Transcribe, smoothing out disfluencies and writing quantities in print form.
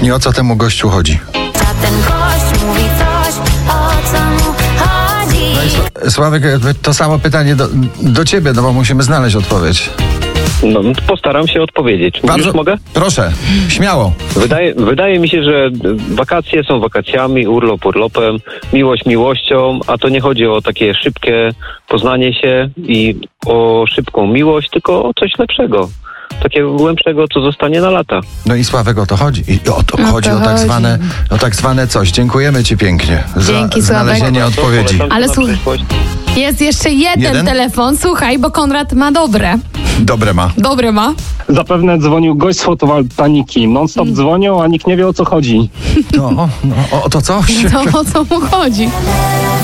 I o co temu gościu chodzi? A ten gość mówi coś, o co mu chodzi. No i Sławek, to samo pytanie do ciebie, no bo musimy znaleźć odpowiedź. No, postaram się odpowiedzieć. Już mogę? Proszę, śmiało. Wydaje mi się, że wakacje są wakacjami, urlop urlopem, miłość miłością, a to nie chodzi o takie szybkie poznanie się i o szybką miłość, tylko o coś lepszego. Takiego głębszego, co zostanie na lata. No i Sławek, o to chodzi. I chodzi o tak zwane coś. Dziękujemy ci pięknie za Dzięki, znalezienie Sławek. odpowiedzi. Ale jest jeszcze jeden telefon, słuchaj, bo Konrad ma dobre. Dobre ma. Zapewne dzwonił gość z fotowoltaiki. Non-stop dzwonią, a nikt nie wie, o co chodzi. No, o to coś. To o co mu chodzi?